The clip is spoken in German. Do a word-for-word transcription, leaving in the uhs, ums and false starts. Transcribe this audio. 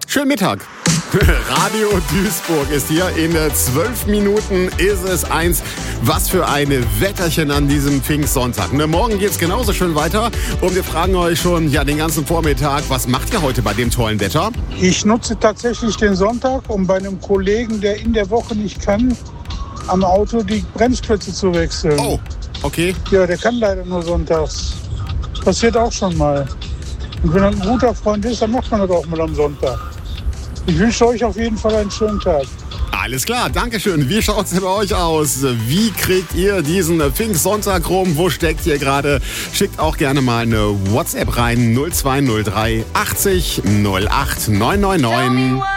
Schönen Mittag. Radio Duisburg ist hier. In zwölf Minuten ist es eins. Was für ein Wetterchen an diesem Pfingstsonntag. Ne, morgen geht's genauso schön weiter. Und wir fragen euch schon ja den ganzen Vormittag, was macht ihr heute bei dem tollen Wetter? Ich nutze tatsächlich den Sonntag, um bei einem Kollegen, der in der Woche nicht kann, am Auto die Bremsklötze zu wechseln. Oh, okay. Ja, der kann leider nur sonntags. Passiert auch schon mal. Und wenn er ein guter Freund ist, dann macht man das auch mal am Sonntag. Ich wünsche euch auf jeden Fall einen schönen Tag. Alles klar, Dankeschön. Wie schaut's denn bei euch aus? Wie kriegt ihr diesen Pfingstsonntag rum? Wo steckt ihr gerade? Schickt auch gerne mal eine WhatsApp rein. null zwei null drei achtzig null acht neun neun neun.